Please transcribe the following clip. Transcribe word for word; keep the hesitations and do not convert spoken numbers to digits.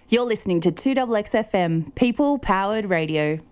You're listening to two X X F M, People Powered Radio.